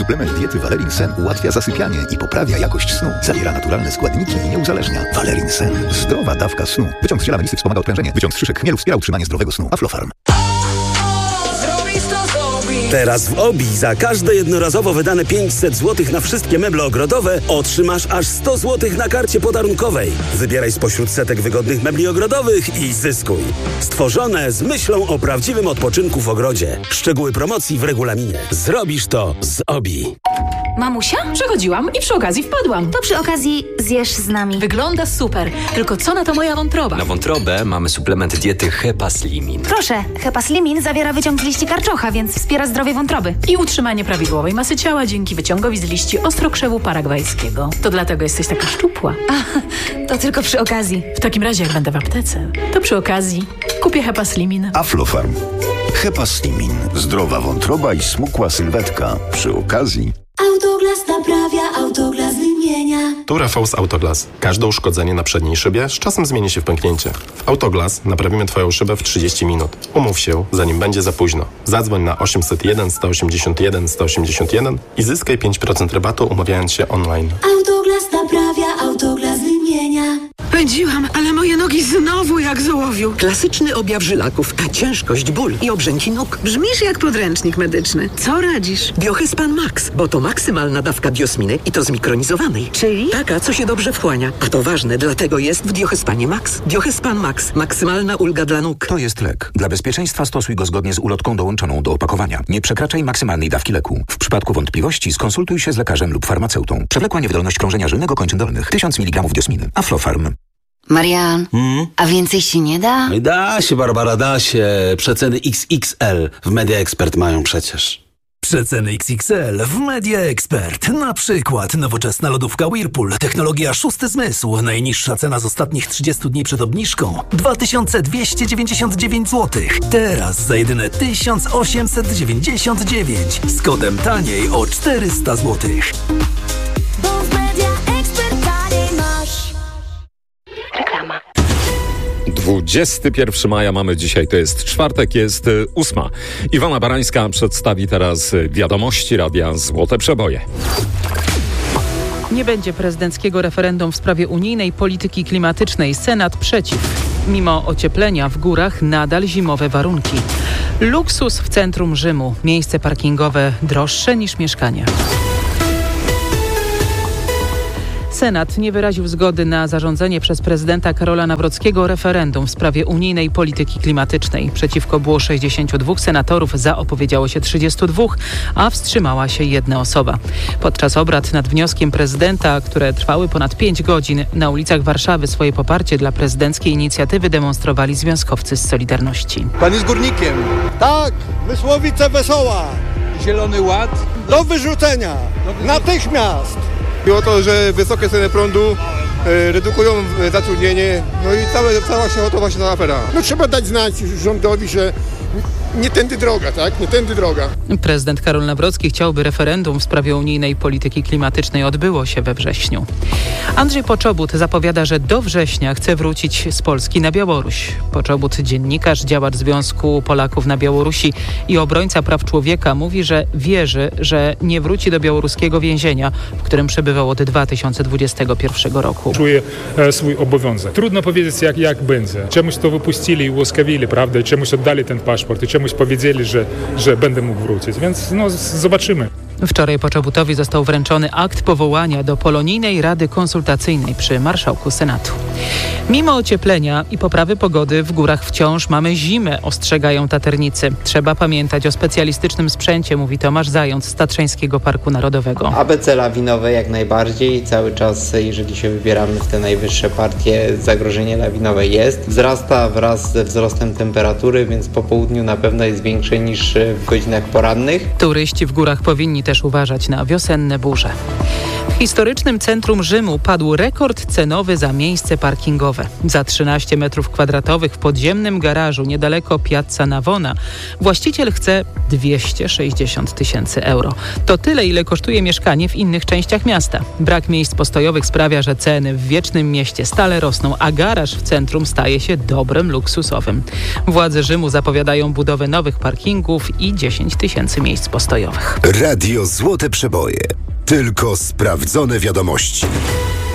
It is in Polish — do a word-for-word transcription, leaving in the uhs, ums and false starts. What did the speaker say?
Suplement diety Valerin Sen ułatwia zasypianie i poprawia jakość snu. Zawiera naturalne składniki i nie uzależnia. Valerin Sen. Zdrowa dawka snu. Wyciąg z ziela melisy wspomaga odprężenie. Wyciąg z szyszek chmielu wspiera utrzymanie zdrowego snu. Aflofarm. Teraz w Obi za każde jednorazowo wydane pięćset złotych na wszystkie meble ogrodowe otrzymasz aż sto złotych na karcie podarunkowej. Wybieraj spośród setek wygodnych mebli ogrodowych i zyskuj. Stworzone z myślą o prawdziwym odpoczynku w ogrodzie. Szczegóły promocji w regulaminie. Zrobisz to z Obi. Mamusia? Przechodziłam i przy okazji wpadłam. To przy okazji zjesz z nami. Wygląda super. Tylko co na to moja wątroba? Na wątrobę mamy suplement diety Hepaslimin. Proszę, Hepaslimin zawiera wyciąg z liści karczocha, więc wspiera zdrowie wątroby. I utrzymanie prawidłowej masy ciała dzięki wyciągowi z liści ostrokrzewu paragwajskiego. To dlatego jesteś taka szczupła. A, to tylko przy okazji. W takim razie, jak będę w aptece, to przy okazji kupię Hepaslimin. Aflofarm. Hepaslimin. Zdrowa wątroba i smukła sylwetka. Przy okazji... Autoglas naprawia, Autoglas wymienia. Tu Rafał z Autoglas. Każde uszkodzenie na przedniej szybie z czasem zmieni się w pęknięcie. W Autoglas naprawimy Twoją szybę w trzydzieści minut. Umów się, zanim będzie za późno. Zadzwoń na osiemset jeden, sto osiemdziesiąt jeden, sto osiemdziesiąt jeden i zyskaj pięć procent rabatu umawiając się online. Autoglas naprawia, Autoglas wymienia. Pędziłam, ale moje nogi znowu jak z ołowiu. Klasyczny objaw żylaków, a ciężkość, ból i obrzęki nóg. Brzmisz jak podręcznik medyczny. Co radzisz? Biohyspan Max, bo to maksymalna dawka biosminy i to zmikronizowanej. Czyli? Taka, co się dobrze wchłania. A to ważne, dlatego jest w Biohyspanie Max. Biohyspan Max. Maksymalna ulga dla nóg. To jest lek. Dla bezpieczeństwa stosuj go zgodnie z ulotką dołączoną do opakowania. Nie przekraczaj maksymalnej dawki leku. W przypadku wątpliwości skonsultuj się z lekarzem lub farmaceutą. Przewlekła niewydolność krążenia żylnego kończyn dolnych. tysiąc miligramów diosminy. Aflofarm. Marian, hmm? a więcej się nie da? Da się, Barbara, da się. Przeceny X X L w Media Expert mają przecież. Przeceny X X L w Media Expert. Na przykład nowoczesna lodówka Whirlpool, technologia szósty zmysł. Najniższa cena z ostatnich trzydziestu dni przed obniżką dwa tysiące dwieście dziewięćdziesiąt dziewięć złotych. Teraz za jedyne tysiąc osiemset dziewięćdziesiąt dziewięć. Z kodem taniej o czterysta złotych. Bo w Media Expert taniej masz. Reklama. dwudziestego pierwszego maja mamy dzisiaj, to jest czwartek, jest ósma. Iwona Barańska przedstawi teraz wiadomości Radia Złote Przeboje. Nie będzie prezydenckiego referendum w sprawie unijnej polityki klimatycznej. Senat przeciw. Mimo ocieplenia w górach nadal zimowe warunki. Luksus w centrum Rzymu. Miejsce parkingowe droższe niż mieszkania. Senat nie wyraził zgody na zarządzenie przez prezydenta Karola Nawrockiego referendum w sprawie unijnej polityki klimatycznej. Przeciwko było sześćdziesięciu dwóch senatorów, za opowiedziało się trzydziestu dwóch, a wstrzymała się jedna osoba. Podczas obrad nad wnioskiem prezydenta, które trwały ponad pięć godzin, na ulicach Warszawy swoje poparcie dla prezydenckiej inicjatywy demonstrowali związkowcy z Solidarności. Pan jest górnikiem. Tak, Mysłowice Wesoła. Zielony Ład. Do wyrzucenia. Natychmiast. I o to, że wysokie ceny prądu e, redukują zatrudnienie, no i całe, cała się to właśnie ta afera. No trzeba dać znać rządowi, że nie tędy droga, tak? Nie tędy droga. Prezydent Karol Nawrocki chciałby referendum w sprawie unijnej polityki klimatycznej odbyło się we wrześniu. Andrzej Poczobut zapowiada, że do września chce wrócić z Polski na Białoruś. Poczobut, dziennikarz, działacz Związku Polaków na Białorusi i obrońca praw człowieka, mówi, że wierzy, że nie wróci do białoruskiego więzienia, w którym przebywał od dwa tysiące dwudziestego pierwszego roku. Czuję e, swój obowiązek. Trudno powiedzieć, jak, jak będzie. Czemuś to wypuścili i ułaskawili, prawda? I czemuś oddali ten paszport i czemuś powiedzieli, że, że będę mógł wrócić. Więc no, zobaczymy. Wczoraj Poczobutowi został wręczony akt powołania do Polonijnej Rady Konsultacyjnej przy Marszałku Senatu. Mimo ocieplenia i poprawy pogody w górach wciąż mamy zimę, ostrzegają taternicy. Trzeba pamiętać o specjalistycznym sprzęcie, mówi Tomasz Zając z Tatrzańskiego Parku Narodowego. A B C lawinowe jak najbardziej. Cały czas, jeżeli się wybieramy w te najwyższe partie, zagrożenie lawinowe jest. Wzrasta wraz ze wzrostem temperatury, więc po południu na pewno jest większe niż w godzinach porannych. Turyści w górach powinni też uważać na wiosenne burze. W historycznym centrum Rzymu padł rekord cenowy za miejsce parkingowe. Za trzynaście metrów kwadratowych w podziemnym garażu niedaleko Piazza Navona właściciel chce dwieście sześćdziesiąt tysięcy euro. To tyle, ile kosztuje mieszkanie w innych częściach miasta. Brak miejsc postojowych sprawia, że ceny w Wiecznym Mieście stale rosną, a garaż w centrum staje się dobrem luksusowym. Władze Rzymu zapowiadają budowę nowych parkingów i dziesięć tysięcy miejsc postojowych. Radio Radio Złote Przeboje. Tylko sprawdzone wiadomości.